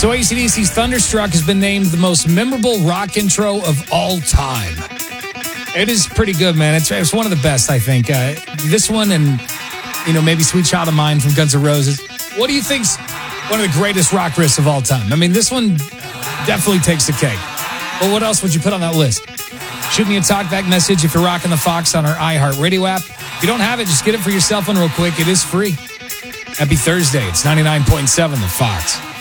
So AC/DC's Thunderstruck has been named the most memorable rock intro of all time. It is pretty good, man. It's one of the best, I think. This one and, maybe Sweet Child of Mine from Guns N' Roses. What do you think's one of the greatest rock riffs of all time? I mean, this one definitely takes the cake. But what else would you put on that list? Shoot me a talkback message if you're rocking the Fox on our iHeartRadio app. If you don't have it, just get it for your cell phone real quick. It is free. Happy Thursday. It's 99.7 The Fox.